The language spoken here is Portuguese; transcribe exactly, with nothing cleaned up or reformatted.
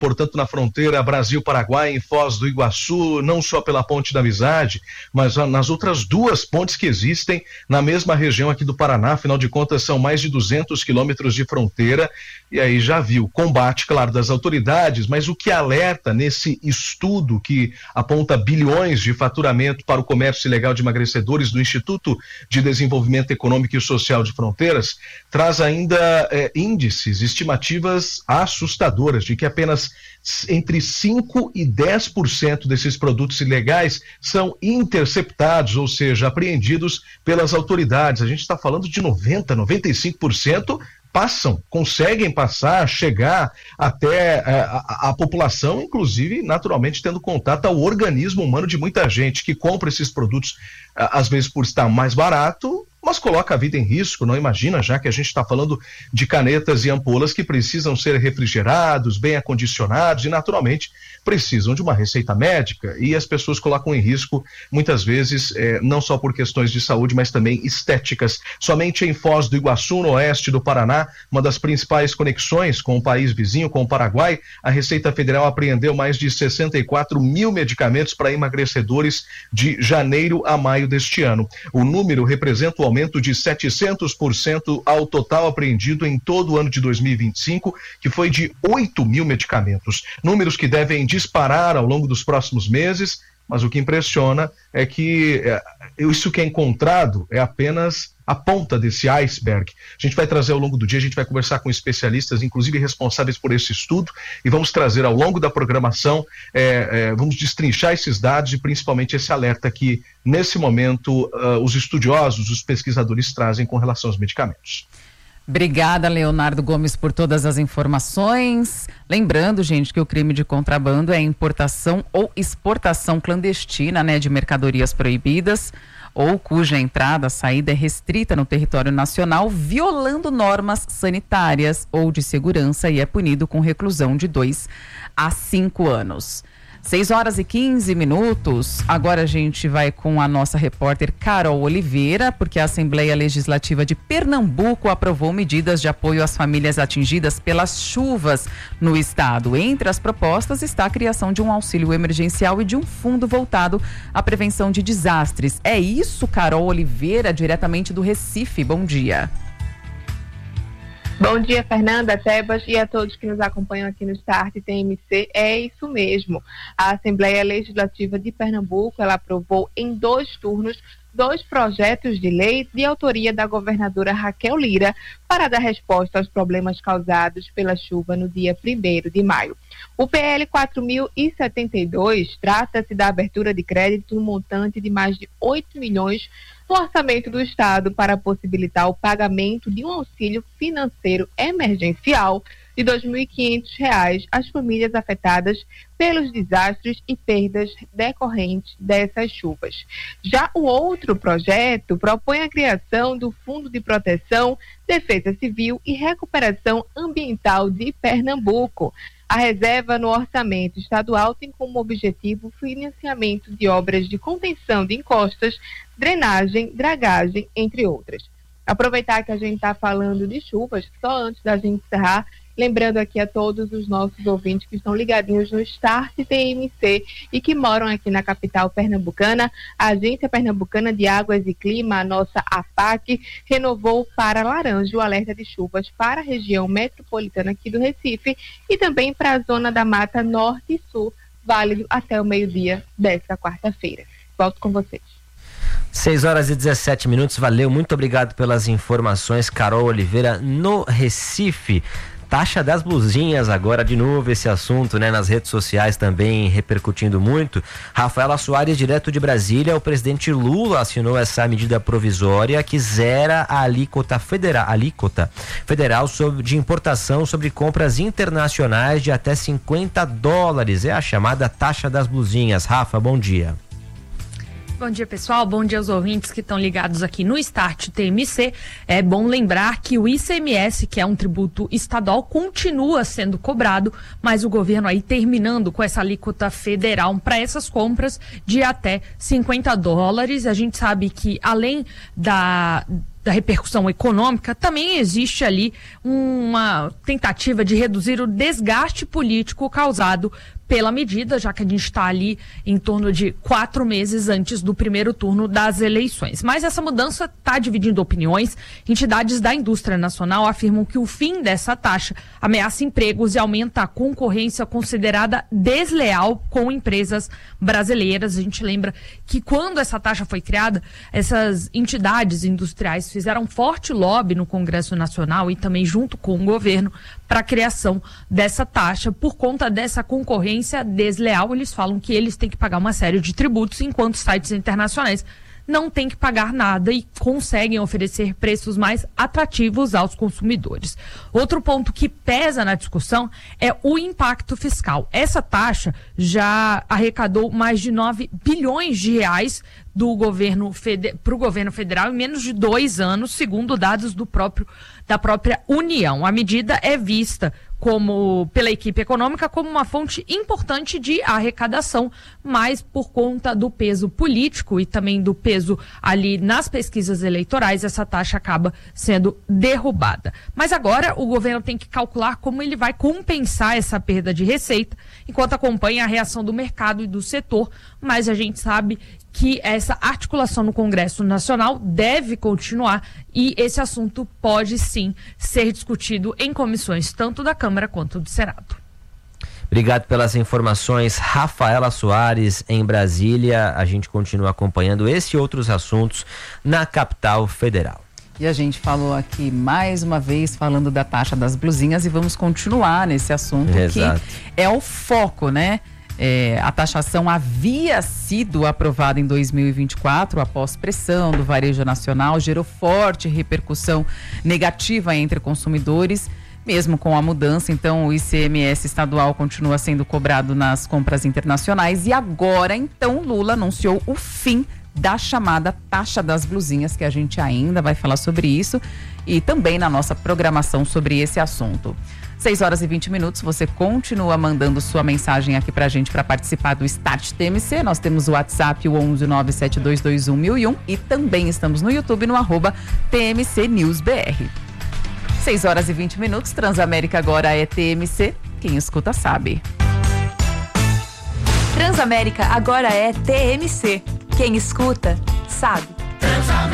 portanto, na fronteira Brasil-Paraguai, em Foz do Iguaçu, não só pela Ponte da Amizade, mas nas outras duas pontes que existem na mesma região aqui do Paraná. Afinal de contas, são mais de duzentos quilômetros de fronteira, e aí já viu, combate, claro, das autoridades, mas o que alerta nesse estudo que aponta bilhões de faturamento para o comércio ilegal de emagrecedores do Instituto de Desenvolvimento Econômico e Social de Fronteiras, traz ainda é, índices, estimativas assustadoras de que apenas entre cinco e dez por cento desses produtos ilegais são interceptados, ou seja, apreendidos pelas autoridades. A gente está falando de noventa, noventa e cinco por cento passam, conseguem passar, chegar até a, a, a população, inclusive, naturalmente, tendo contato ao organismo humano de muita gente que compra esses produtos, às vezes por estar mais barato, mas coloca a vida em risco. Não imagina, já que a gente está falando de canetas e ampolas que precisam ser refrigerados, bem acondicionados e, naturalmente, precisam de uma receita médica, e as pessoas colocam em risco, muitas vezes, eh, não só por questões de saúde, mas também estéticas. Somente em Foz do Iguaçu, no oeste do Paraná, uma das principais conexões com o país vizinho, com o Paraguai, a Receita Federal apreendeu mais de sessenta e quatro mil medicamentos para emagrecedores de janeiro a maio deste ano. O número representa o aumento de setecentos por cento ao total apreendido em todo o ano de dois mil e vinte e cinco, que foi de oito mil medicamentos. Números que devem disparar ao longo dos próximos meses, mas o que impressiona é que é, isso que é encontrado é apenas a ponta desse iceberg. A gente vai trazer ao longo do dia, a gente vai conversar com especialistas, inclusive responsáveis por esse estudo, e vamos trazer ao longo da programação, é, é, vamos destrinchar esses dados e principalmente esse alerta que, nesse momento, uh, os estudiosos, os pesquisadores trazem com relação aos medicamentos. Obrigada, Leonardo Gomes, por todas as informações. Lembrando, gente, que o crime de contrabando é importação ou exportação clandestina, né, de mercadorias proibidas ou cuja entrada, saída é restrita no território nacional, violando normas sanitárias ou de segurança, e é punido com reclusão de dois a cinco anos. seis horas e quinze minutos. Agora a gente vai com a nossa repórter Carol Oliveira, porque a Assembleia Legislativa de Pernambuco aprovou medidas de apoio às famílias atingidas pelas chuvas no estado. Entre as propostas está a criação de um auxílio emergencial e de um fundo voltado à prevenção de desastres. É isso, Carol Oliveira, diretamente do Recife. Bom dia. Bom dia, Fernanda, Tebas e a todos que nos acompanham aqui no Start T M C. É isso mesmo. A Assembleia Legislativa de Pernambuco, ela aprovou em dois turnos dois projetos de lei de autoria da governadora Raquel Lira para dar resposta aos problemas causados pela chuva no dia primeiro de maio. O P L quatro mil e setenta e dois trata-se da abertura de crédito no montante de mais de oito milhões no orçamento do Estado para possibilitar o pagamento de um auxílio financeiro emergencial de dois mil e quinhentos reais às famílias afetadas pelos desastres e perdas decorrentes dessas chuvas. Já o outro projeto propõe a criação do Fundo de Proteção, Defesa Civil e Recuperação Ambiental de Pernambuco. A reserva no orçamento estadual tem como objetivo o financiamento de obras de contenção de encostas, drenagem, dragagem, entre outras. Aproveitar que a gente está falando de chuvas, só antes da gente encerrar, lembrando aqui a todos os nossos ouvintes que estão ligadinhos no Start T M C e que moram aqui na capital pernambucana, a Agência Pernambucana de Águas e Clima, a nossa APAC, renovou para laranja o alerta de chuvas para a região metropolitana aqui do Recife e também para a zona da Mata Norte e Sul, válido até o meio-dia desta quarta-feira. Volto com vocês. seis horas e dezessete minutos, valeu, muito obrigado pelas informações, Carol Oliveira, no Recife. Taxa das blusinhas, agora de novo esse assunto, né, nas redes sociais também repercutindo muito. Rafaela Soares, direto de Brasília, o presidente Lula assinou essa medida provisória que zera a alíquota federal, alíquota federal sobre, de importação sobre compras internacionais de até cinquenta dólares. É a chamada taxa das blusinhas. Rafa, bom dia. Bom dia, pessoal. Bom dia aos ouvintes que estão ligados aqui no Start T M C. É bom lembrar que o I C M S, que é um tributo estadual, continua sendo cobrado, mas o governo aí terminando com essa alíquota federal para essas compras de até cinquenta dólares. A gente sabe que, além da da repercussão econômica, também existe ali uma tentativa de reduzir o desgaste político causado pela medida, já que a gente está ali em torno de quatro meses antes do primeiro turno das eleições. Mas essa mudança está dividindo opiniões. Entidades da indústria nacional afirmam que o fim dessa taxa ameaça empregos e aumenta a concorrência considerada desleal com empresas brasileiras. A gente lembra que quando essa taxa foi criada, essas entidades industriais fizeram forte lobby no Congresso Nacional e também junto com o governo para a criação dessa taxa por conta dessa concorrência desleal. Eles falam que eles têm que pagar uma série de tributos, enquanto sites internacionais não têm que pagar nada e conseguem oferecer preços mais atrativos aos consumidores. Outro ponto que pesa na discussão é o impacto fiscal. Essa taxa já arrecadou mais de nove bilhões de reais do governo para o governo federal em menos de dois anos, segundo dados do próprio, da própria União. A medida é vista como pela equipe econômica como uma fonte importante de arrecadação, mas por conta do peso político e também do peso ali nas pesquisas eleitorais, essa taxa acaba sendo derrubada. Mas agora o governo tem que calcular como ele vai compensar essa perda de receita, enquanto acompanha a reação do mercado e do setor, mas a gente sabe que essa articulação no Congresso Nacional deve continuar e esse assunto pode sim ser discutido em comissões tanto da Câmara quanto do Senado. Obrigado pelas informações, Rafaela Soares, em Brasília. A gente continua acompanhando esse e outros assuntos na capital federal. E a gente falou aqui mais uma vez falando da taxa das blusinhas e vamos continuar nesse assunto. Exato. Que é o foco, né? É, a taxação havia sido aprovada em dois mil e vinte e quatro após pressão do varejo nacional, gerou forte repercussão negativa entre consumidores, mesmo com a mudança. Então o I C M S estadual continua sendo cobrado nas compras internacionais e agora então Lula anunciou o fim da chamada taxa das blusinhas, que a gente ainda vai falar sobre isso e também na nossa programação sobre esse assunto. seis horas e vinte minutos, você continua mandando sua mensagem aqui pra gente para participar do Start T M C. Nós temos o WhatsApp, o onze nove sete dois dois um mil e um, e também estamos no YouTube no arroba T M C News B R. seis horas e vinte minutos, Transamérica agora é T M C, quem escuta sabe. Transamérica agora é T M C, quem escuta sabe.